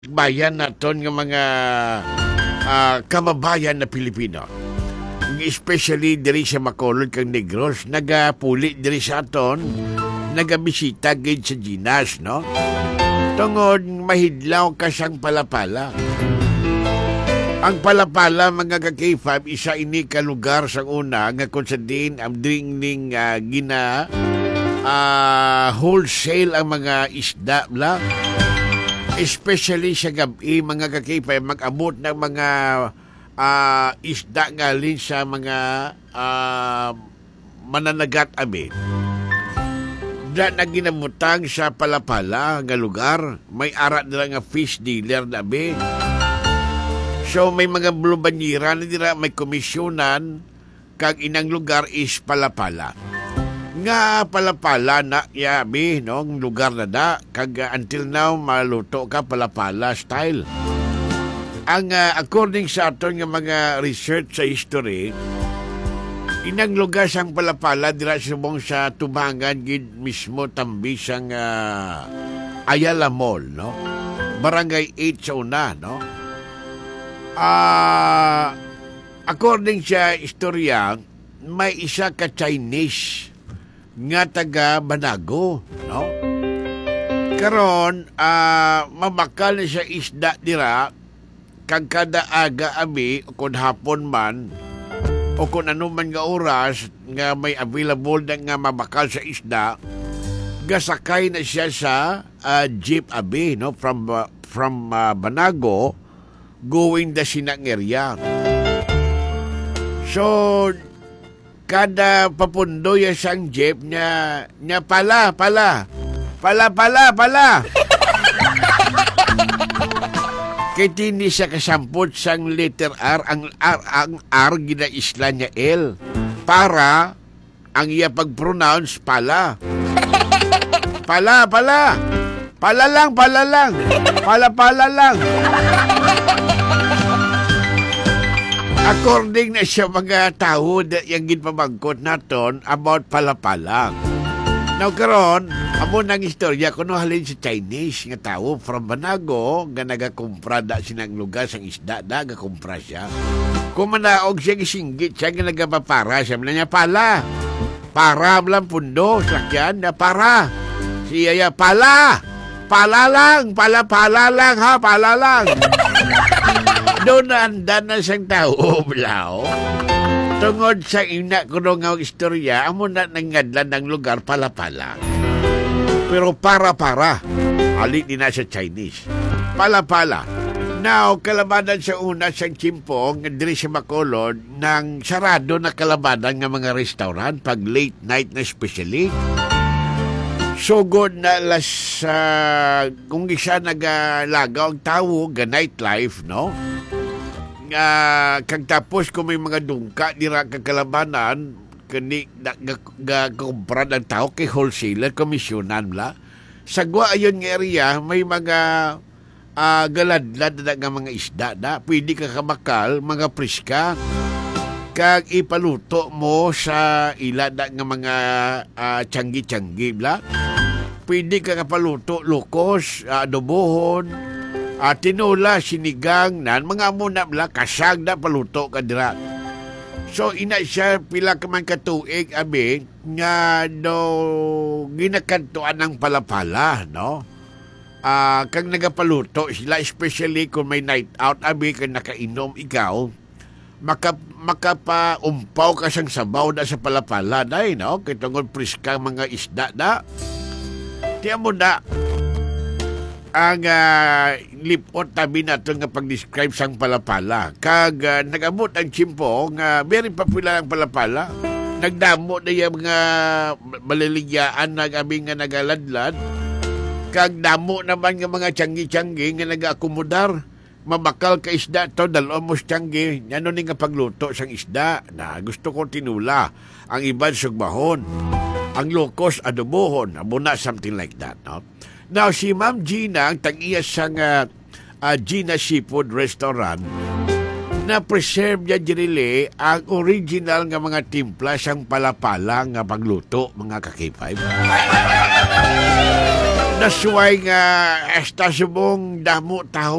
bayan naton nga mga kamabayan na Pilipino. Especially diri sa Bacolod kang Negros, nagapuli diri sa aton, nagabisita gid sa Ginas, no? Tungod mahidlaw ka siyang palapala. Ang palapala, mga ka-K5, isa ini ka lugar sa una nga kung sa din ang dringling wholesale ang mga isda bla. Especially sa gabi, mga ka-K5, mag-abot ng mga isda galing sa mga mananagat abi. Da na ginamutang sa palapala nga lugar, may arat nila nga fish dealer na abi. So may mga blubanyira na dira, may komisyonan, kag inang lugar is palapala. Nga palapala na yabi, no, ng lugar na da, kag until now maluto ka palapala style. Ang according sa aton nga mga research sa history, inang lugar sang palapala dira subong sa Tubangan gid mismo tambi sang Ayala Mall, no? Barangay 8 sa una, no? According sa istorya, may isa ka Chinese nga taga Banago, no? Karon mamakal na siya isda dira kag kada aga abi o kung hapon man o kung ano man nga oras nga may available na nga mabakal sa isda, gasakay na siya sa jeep abi, no, from Banago going the Sinang area. So kada papundo ya sang jeep niya pala kay tini siya kasampot sang letter R, ang R gina isla niya L para ang iya pag-pronounce pala lang. According na siya mga tao yung ginpamangkot naton about palapala. Now karon, amo nang istorya kuno halin si Chinese nga tao from Banago nga nagakumpra da sinang lugar sang isda da gakumpra siya. Kung manaog siya gisinggit siya nga nagapapara siya niya pala. Para lang pundo sakyan na para. Siya ya pala lang ha, pala lang. Doon na andan na siyang tao, blaw. Tungod sa ina ko nga istorya, amo na nangadlan ng lugar pala. Pero para. Halik din na sa Chinese. Pala. Now, kalabanan sa una siyang chimpong, diri sa Bacolod, ng sarado na kalabanan ng mga restaurant, pag late night na especially. So good na kung isa nagalagaw ang tao, ga nightlife, no? Kag tapos kung may mga dungka dira kakalabanan, kani kumpra ng tao kay wholesaler, komisyonan la. Sagwa ayon nga area, may mga galadlad na nga mga isda na. Pwede ka kamakal, mga priska, kag ipaluto mo sa ilad nga mga tiyanggi-tiyanggi bla. Pwede ka kapaluto lukos, adobohon, tinula, sinigang nan mga muna bla kasag na paluto ka dira. So ina siya pila ka man katuig abi nga do ginakantuan ng palapala, no? Kag nagapaluto sila, especially kung may night out abi kag nakainom ikaw, makapaumpaw ka sang sabaw na sa palapala day, no? Kay tungod priska mga isda na. Tiyan mo na ang lipot tabi nato nga pag-describe sang palapala. Kag nag-abot ang chimpo nga very popular ang palapala. Nagdamo na yung mga maliligyaan na gabi nga nagaladlad. Kag damo naman nga mga tiyanggi-tiyanggi nga nag-akomodar. Mabakal ka isda to, dalomos tiyanggi. Ano ni nga pagluto sang isda na gusto ko tinula. Ang iban sugbahon. Ang lukos adobohon. Abuna, something like that, no? Now, si Ma'am Gina, ang tag-iya sang Gina Seafood Restaurant, na preserve niya dirili ang original nga mga timpla sang palapala nga pagluto, mga ka-K5. That's why nga hasta subong damo taho